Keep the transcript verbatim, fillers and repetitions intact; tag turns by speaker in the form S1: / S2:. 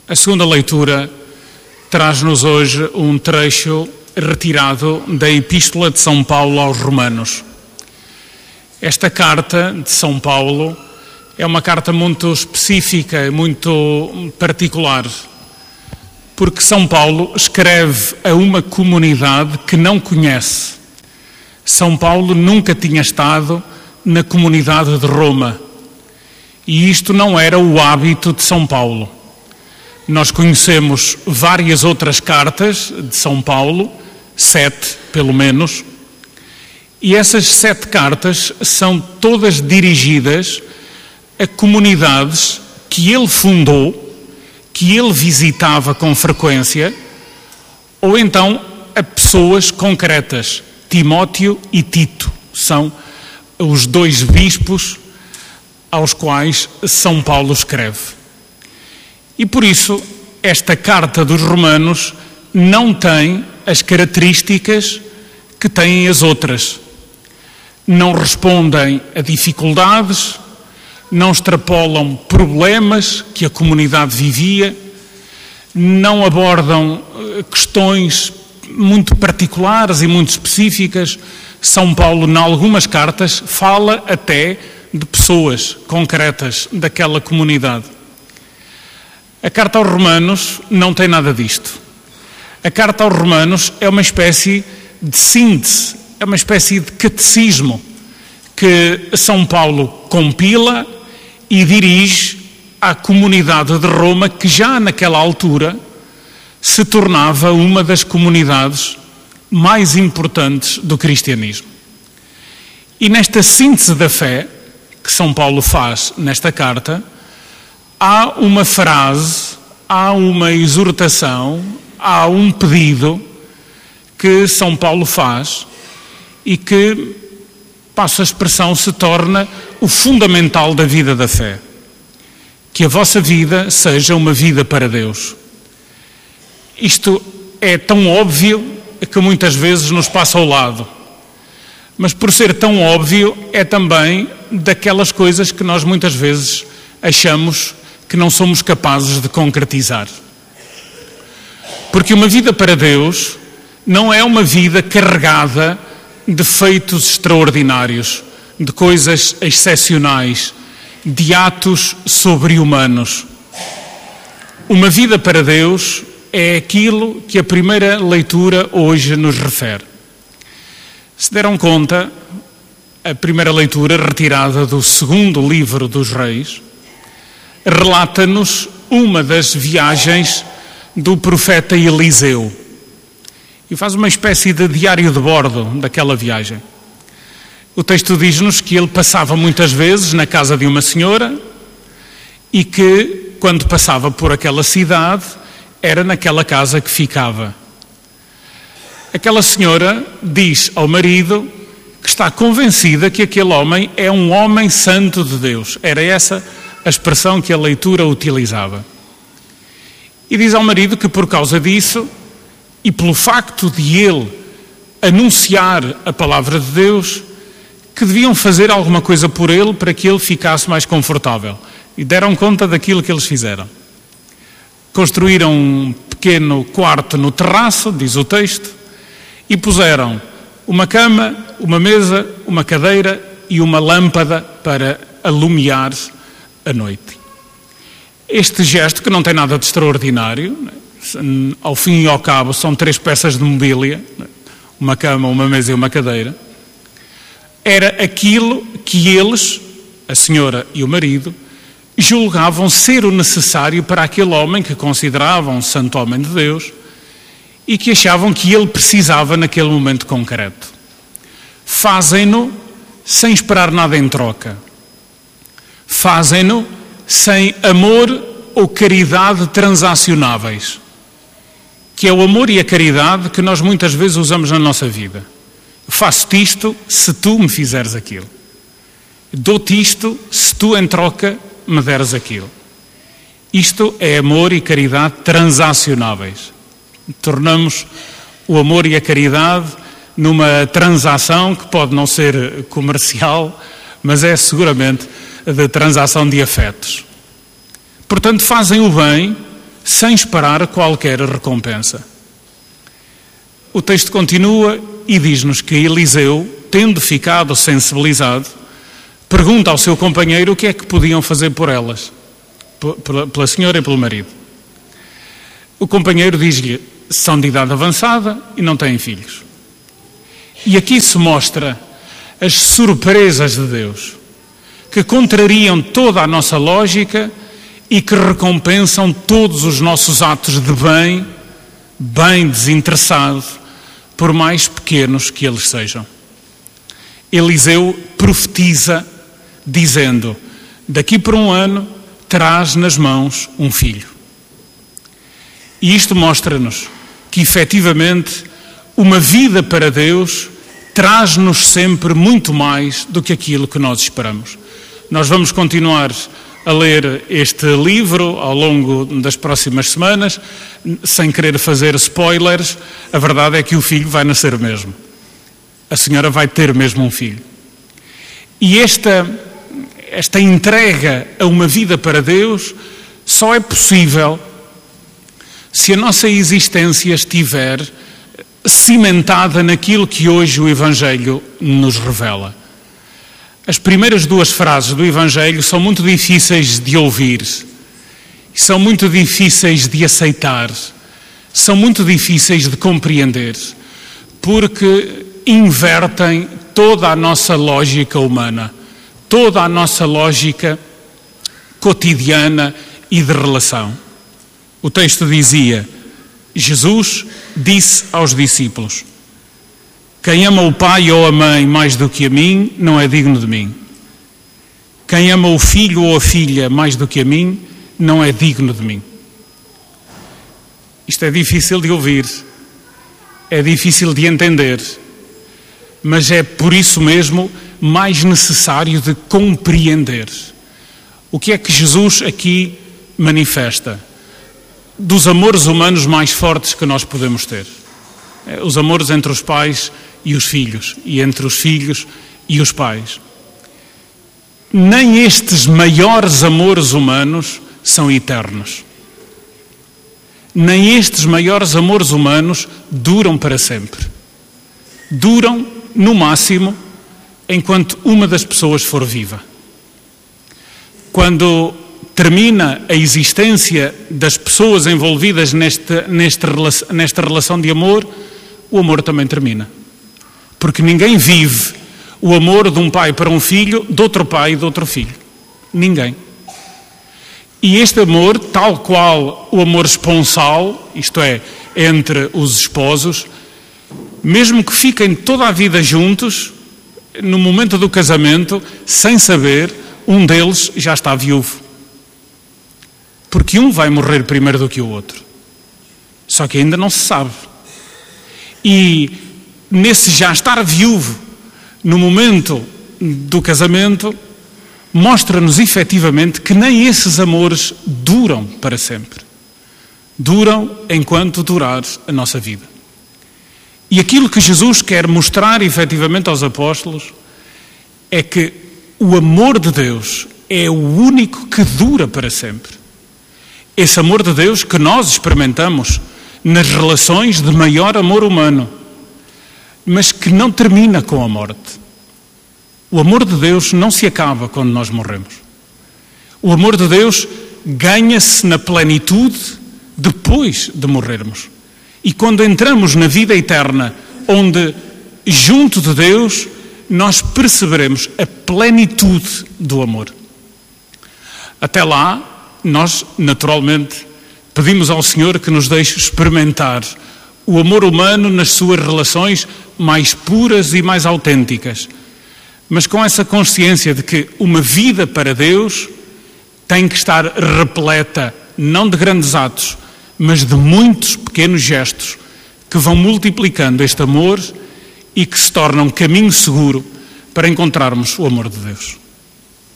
S1: A segunda leitura traz-nos hoje um trecho retirado da Epístola de São Paulo aos Romanos. Esta carta de São Paulo é uma carta muito específica, muito particular, porque São Paulo escreve a uma comunidade que não conhece. São Paulo nunca tinha estado na comunidade de Roma, e isto não era o hábito de São Paulo. Nós conhecemos várias outras cartas de São Paulo, sete pelo menos, e essas sete cartas são todas dirigidas a comunidades que ele fundou, que ele visitava com frequência, ou então a pessoas concretas. Timóteo e Tito são os dois bispos aos quais São Paulo escreve. E por isso, esta carta dos Romanos não tem as características que têm as outras. Não respondem a dificuldades, não extrapolam problemas que a comunidade vivia, não abordam questões muito particulares e muito específicas. São Paulo, em algumas cartas, fala até de pessoas concretas daquela comunidade. A carta aos Romanos não tem nada disto. A carta aos Romanos é uma espécie de síntese, é uma espécie de catecismo que São Paulo compila e dirige à comunidade de Roma, que já naquela altura se tornava uma das comunidades mais importantes do cristianismo. E nesta síntese da fé que São Paulo faz nesta carta, há uma frase, há uma exortação, há um pedido que São Paulo faz e que, passo a expressão, se torna o fundamental da vida da fé. Que a vossa vida seja uma vida para Deus. Isto é tão óbvio que muitas vezes nos passa ao lado. Mas por ser tão óbvio, é também daquelas coisas que nós muitas vezes achamos que não somos capazes de concretizar. Porque uma vida para Deus não é uma vida carregada de feitos extraordinários, de coisas excepcionais, de atos sobre-humanos. Uma vida para Deus é aquilo que a primeira leitura hoje nos refere. Se deram conta, a primeira leitura, retirada do segundo livro dos Reis, relata-nos uma das viagens do profeta Eliseu. E faz uma espécie de diário de bordo daquela viagem. O texto diz-nos que ele passava muitas vezes na casa de uma senhora e que, quando passava por aquela cidade, era naquela casa que ficava. Aquela senhora diz ao marido que está convencida que aquele homem é um homem santo de Deus. Era essa a expressão que a leitura utilizava. E diz ao marido que por causa disso, e pelo facto de ele anunciar a palavra de Deus, que deviam fazer alguma coisa por ele para que ele ficasse mais confortável. E deram conta daquilo que eles fizeram. Construíram um pequeno quarto no terraço, diz o texto, e puseram uma cama, uma mesa, uma cadeira e uma lâmpada para alumiar a noite. Este gesto, que não tem nada de extraordinário, ao fim e ao cabo são três peças de mobília, uma cama, uma mesa e uma cadeira, era aquilo que eles, a senhora e o marido, julgavam ser o necessário para aquele homem que consideravam um santo homem de Deus e que achavam que ele precisava naquele momento concreto. Fazem-no sem esperar nada em troca. Fazem-no sem amor ou caridade transacionáveis, que é o amor e a caridade que nós muitas vezes usamos na nossa vida. Faço-te isto se tu me fizeres aquilo. Dou-te isto se tu em troca me deres aquilo. Isto é amor e caridade transacionáveis. Tornamos o amor e a caridade numa transação que pode não ser comercial, mas é seguramente de transação de afetos. Portanto, fazem o bem sem esperar qualquer recompensa. O texto continua e diz-nos que Eliseu, tendo ficado sensibilizado, pergunta ao seu companheiro o que é que podiam fazer por elas, pela senhora e pelo marido. O companheiro diz-lhe: são de idade avançada e não têm filhos. E aqui se mostra as surpresas de Deus, que contrariam toda a nossa lógica e que recompensam todos os nossos atos de bem, bem desinteressado, por mais pequenos que eles sejam. Eliseu profetiza, dizendo: daqui por um ano terás nas mãos um filho. E isto mostra-nos que, efetivamente, uma vida para Deus traz-nos sempre muito mais do que aquilo que nós esperamos. Nós vamos continuar a ler este livro ao longo das próximas semanas, sem querer fazer spoilers. A verdade é que o filho vai nascer mesmo. A senhora vai ter mesmo um filho. E esta, esta entrega a uma vida para Deus só é possível se a nossa existência estiver cimentada naquilo que hoje o Evangelho nos revela. As primeiras duas frases do Evangelho são muito difíceis de ouvir, são muito difíceis de aceitar, são muito difíceis de compreender, porque invertem toda a nossa lógica humana, toda a nossa lógica cotidiana e de relação. O texto dizia: Jesus disse aos discípulos: quem ama o pai ou a mãe mais do que a mim, não é digno de mim. Quem ama o filho ou a filha mais do que a mim, não é digno de mim. Isto é difícil de ouvir, é difícil de entender, mas é por isso mesmo mais necessário de compreender. O que é que Jesus aqui manifesta? Dos amores humanos mais fortes que nós podemos ter. Os amores entre os pais e os filhos, e entre os filhos e os pais. Nem estes maiores amores humanos são eternos. Nem estes maiores amores humanos duram para sempre. Duram, no máximo, enquanto uma das pessoas for viva. Quando termina a existência das pessoas envolvidas neste, neste, nesta relação de amor, o amor também termina. Porque ninguém vive o amor de um pai para um filho, de outro pai e de outro filho. Ninguém. E este amor, tal qual o amor esponsal, isto é, entre os esposos, mesmo que fiquem toda a vida juntos, no momento do casamento, sem saber, um deles já está viúvo. Porque um vai morrer primeiro do que o outro. Só que ainda não se sabe. E nesse já estar viúvo, no momento do casamento, mostra-nos efetivamente que nem esses amores duram para sempre. Duram enquanto durar a nossa vida. E aquilo que Jesus quer mostrar efetivamente aos apóstolos é que o amor de Deus é o único que dura para sempre. Esse amor de Deus que nós experimentamos nas relações de maior amor humano, mas que não termina com a morte. O amor de Deus não se acaba quando nós morremos. O amor de Deus ganha-se na plenitude depois de morrermos. E quando entramos na vida eterna, onde, junto de Deus, nós perceberemos a plenitude do amor. Até lá, nós, naturalmente, pedimos ao Senhor que nos deixe experimentar o amor humano nas suas relações mais puras e mais autênticas, mas com essa consciência de que uma vida para Deus tem que estar repleta, não de grandes atos, mas de muitos pequenos gestos que vão multiplicando este amor e que se tornam um caminho seguro para encontrarmos o amor de Deus.